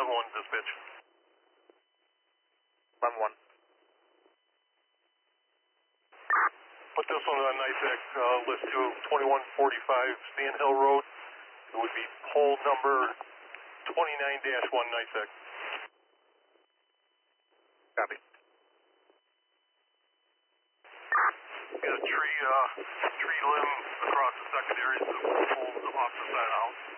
Level 1 dispatch. 11-1. Put this one on NISAC, list 2145 Sand Hill Road. It would be pole number 29-1 NISAC. Copy. Got a tree limb across the secondary, so the poles off the side of the house.